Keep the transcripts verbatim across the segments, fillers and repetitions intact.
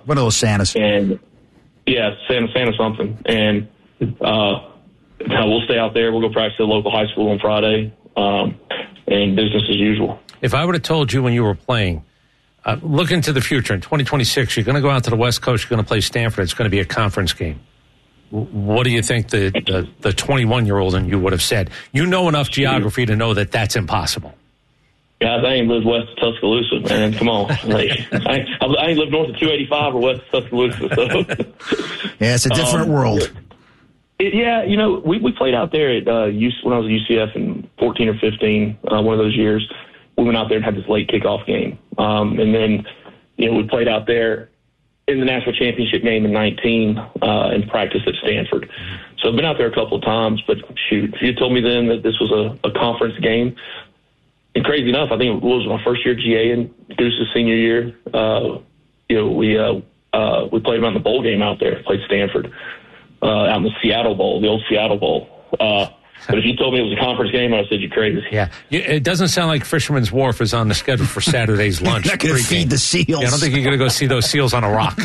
One of those Santas. And, yeah, Santa, Santa something. And uh, we'll stay out there. We'll go practice at the local high school on Friday, um, and business as usual. If I would have told you when you were playing, uh, look into the future. In twenty twenty-six, you're going to go out to the West Coast, you're going to play Stanford. It's going to be a conference game. What do you think the, the, the twenty-one-year-old in you would have said? You know enough geography to know that that's impossible. Guys, I ain't lived west of Tuscaloosa, man. Come on. Like, I, ain't, I ain't lived north of two eighty-five or west of Tuscaloosa. So. Yeah, it's a different um, world. It, yeah, you know, we, we played out there at uh, U, when I was at U C F in fourteen or fifteen, uh, one of those years. We went out there and had this late kickoff game. Um, and then, you know, we played out there in the national championship game in nineteen uh, and practiced at Stanford. So I've been out there a couple of times, but shoot, if you told me then that this was a, a conference game, and crazy enough, I think it was my first year G A and Deuce's senior year. Uh, you know, we uh, uh, we played around the bowl game out there, played Stanford uh, out in the Seattle Bowl, the old Seattle Bowl. Uh, but if you told me it was a conference game, I would have said you're crazy. Yeah, it doesn't sound like Fisherman's Wharf is on the schedule for Saturday's lunch. You're not going to feed the seals. Yeah, I don't think you're going to go see those seals on a rock.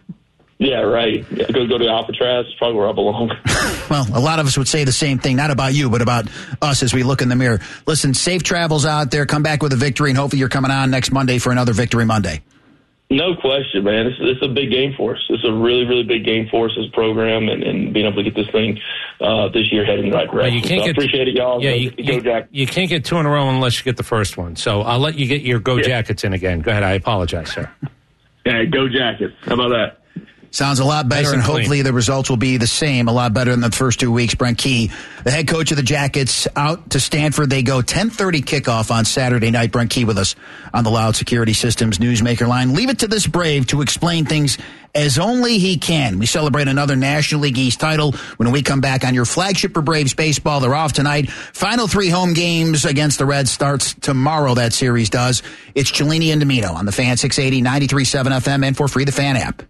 Yeah, right. Yeah, go go to Alcatraz. It's probably where I belong. Well, a lot of us would say the same thing, not about you, but about us as we look in the mirror. Listen, safe travels out there. Come back with a victory, and hopefully you're coming on next Monday for another Victory Monday. No question, man. This, this is a big game for us. It's a really, really big game for us as a program, and, and being able to get this thing uh, this year heading in the right direction. You can't so get, I appreciate it, y'all. Yeah, go, you, go you, Jack. You can't get two in a row unless you get the first one. So I'll let you get your Go yeah. Jackets in again. Go ahead. I apologize, sir. Yeah, go Jackets. How about that? Sounds a lot better, nice and, and hopefully the results will be the same, a lot better than the first two weeks. Brent Key, the head coach of the Jackets, out to Stanford. They go ten thirty kickoff on Saturday night. Brent Key with us on the Loud Security Systems Newsmaker line. Leave it to this Brave to explain things as only he can. We celebrate another National League East title when we come back on your flagship for Braves baseball. They're off tonight. Final three home games against the Reds starts tomorrow, that series does. It's Cellini and Domino on the Fan six eighty, ninety-three point seven F M, and for free, the Fan app.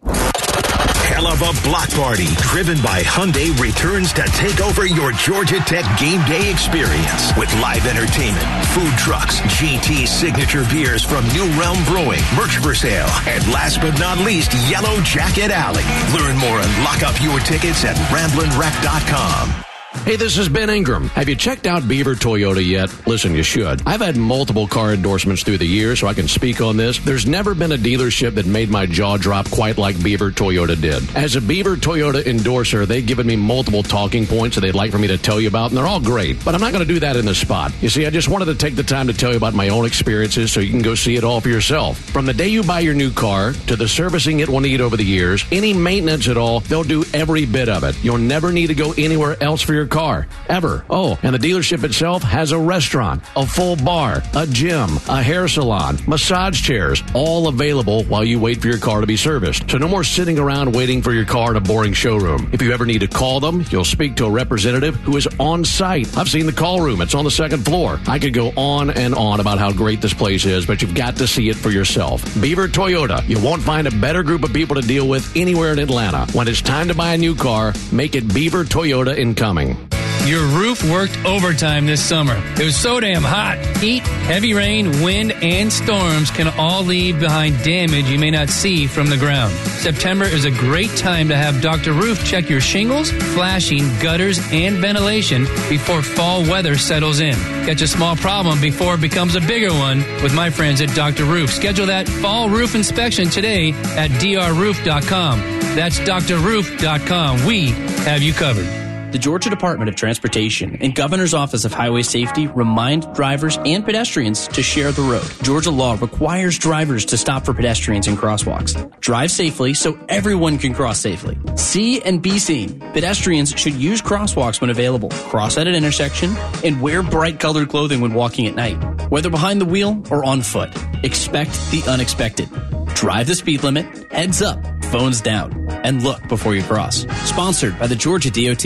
Hell of a block party driven by Hyundai returns to take over your Georgia Tech game day experience with live entertainment, food trucks, G T signature beers from New Realm Brewing, merch for sale, and last but not least, Yellow Jacket Alley. Learn more and lock up your tickets at ramblin' wreck dot com. Hey, this is Ben Ingram. Have you checked out Beaver Toyota yet? Listen, you should. I've had multiple car endorsements through the years, so I can speak on this. There's never been a dealership that made my jaw drop quite like Beaver Toyota did. As a Beaver Toyota endorser, they've given me multiple talking points that they'd like for me to tell you about, and they're all great. But I'm not going to do that in the spot. You see, I just wanted to take the time to tell you about my own experiences so you can go see it all for yourself. From the day you buy your new car to the servicing it will need over the years, any maintenance at all, they'll do every bit of it. You'll never need to go anywhere else for your car, ever. Oh, and the dealership itself has a restaurant, a full bar, a gym, a hair salon, massage chairs, all available while you wait for your car to be serviced. So no more sitting around waiting for your car in a boring showroom. If you ever need to call them, you'll speak to a representative who is on site. I've seen the call room. It's on the second floor. I could go on and on about how great this place is, but you've got to see it for yourself. Beaver Toyota. You won't find a better group of people to deal with anywhere in Atlanta. When it's time to buy a new car, make it Beaver Toyota in Cumming. Your roof worked overtime this summer. It was so damn hot. Heat, heavy rain, wind, and storms can all leave behind damage you may not see from the ground. September is a great time to have Doctor Roof check your shingles, flashing, gutters, and ventilation before fall weather settles in. Catch a small problem before it becomes a bigger one with my friends at Doctor Roof. Schedule that fall roof inspection today at d r roof dot com. That's d r roof dot com. We have you covered. The Georgia Department of Transportation and Governor's Office of Highway Safety remind drivers and pedestrians to share the road. Georgia law requires drivers to stop for pedestrians in crosswalks. Drive safely so everyone can cross safely. See and be seen. Pedestrians should use crosswalks when available, cross at an intersection, and wear bright colored clothing when walking at night. Whether behind the wheel or on foot, expect the unexpected. Drive the speed limit, heads up, phones down, and look before you cross. Sponsored by the Georgia D O T.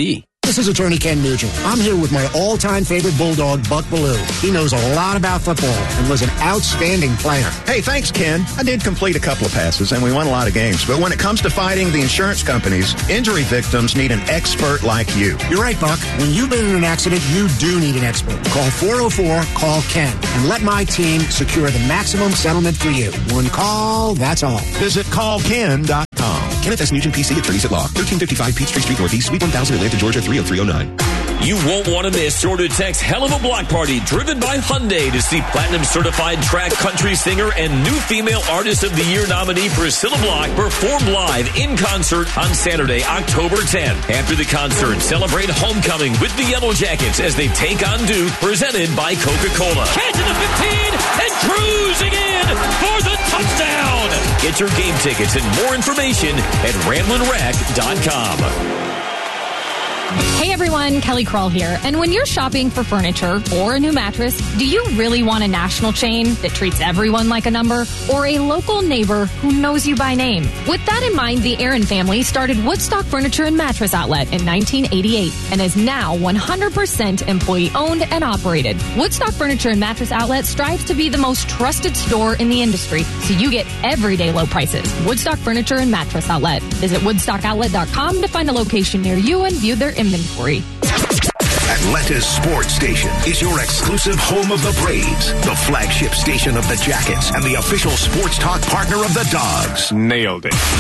This is attorney Ken Nugent. I'm here with my all-time favorite bulldog, Buck Bellew. He knows a lot about football and was an outstanding player. Hey, thanks, Ken. I did complete a couple of passes, and we won a lot of games. But when it comes to fighting the insurance companies, injury victims need an expert like you. You're right, Buck. When you've been in an accident, you do need an expert. Call four oh four, call Ken, and let my team secure the maximum settlement for you. One call, that's all. Visit call ken dot com. Kenneth S. Nugent, P C, attorneys at law. thirteen fifty-five Peachtree Street Northeast, Suite one thousand, Atlanta, Georgia, three oh three oh nine. You won't want to miss Georgia Tech's Hell of a Block Party, driven by Hyundai, to see platinum-certified track country singer and new female artist of the year nominee Priscilla Block perform live in concert on Saturday, October tenth. After the concert, celebrate homecoming with the Yellow Jackets as they take on Duke, presented by Coca-Cola. Catching the fifteen and cruising in for the touchdown. Get your game tickets and more information at ramblin rack dot com. Hey everyone, Kelly Krull here. And when you're shopping for furniture or a new mattress, do you really want a national chain that treats everyone like a number, or a local neighbor who knows you by name? With that in mind, the Aaron family started Woodstock Furniture and Mattress Outlet in nineteen eighty-eight and is now one hundred percent employee owned and operated. Woodstock Furniture and Mattress Outlet strives to be the most trusted store in the industry, so you get everyday low prices. Woodstock Furniture and Mattress Outlet. Visit woodstock outlet dot com to find a location near you and view their inventory. Atlanta's sports station is your exclusive home of the Braves, the flagship station of the Jackets, and the official sports talk partner of the Dogs. Nailed it.